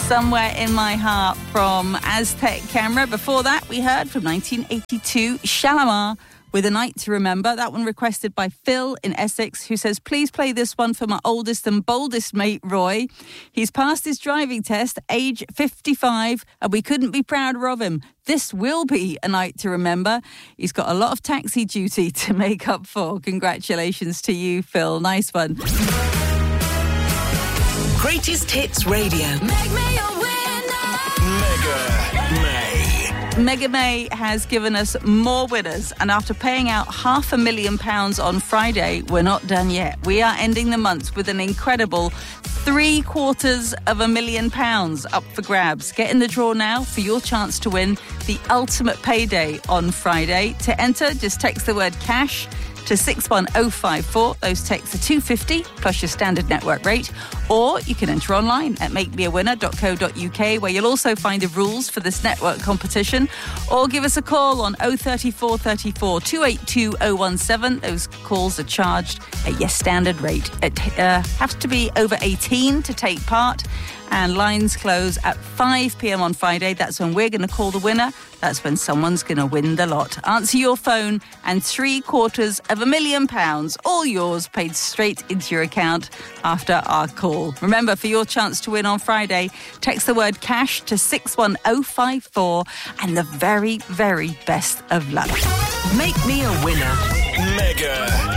Somewhere in My Heart from Aztec Camera. Before that, we heard from 1982, Shalamar with A Night to Remember. That one requested by Phil in Essex, who says, please play this one for my oldest and boldest mate, Roy. He's passed his driving test, age 55, and we couldn't be prouder of him. This will be a night to remember. He's got a lot of taxi duty to make up for. Congratulations to you, Phil. Nice one. Greatest Hits Radio. Make me a winner. Mega May. Mega May has given us more winners, and after paying out £500,000 on Friday, we're not done yet. We are ending the month with an incredible £750,000 up for grabs. Get in the draw now for your chance to win the ultimate payday on Friday. To enter, just text the word cash to 61054. Those texts are $2.50 plus your standard network rate. Or you can enter online at makemeawinner.co.uk, where you'll also find the rules for this network competition. Or give us a call on 03434 282 017. Those calls are charged at your standard rate. It has to be over 18 to take part. And lines close at 5 p.m. on Friday. That's when we're going to call the winner. That's when someone's going to win the lot. Answer your phone and £750,000, all yours, paid straight into your account after our call. Remember, for your chance to win on Friday, text the word cash to 61054 and the very, very best of luck. Make me a winner. Mega